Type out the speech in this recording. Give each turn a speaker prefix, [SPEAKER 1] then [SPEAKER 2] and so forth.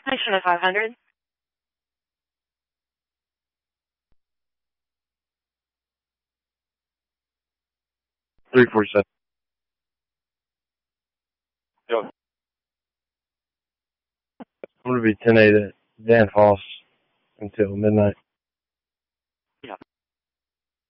[SPEAKER 1] Daytona 500.
[SPEAKER 2] 347. Yo. I'm going to be 10-8 at Dan Foss until midnight.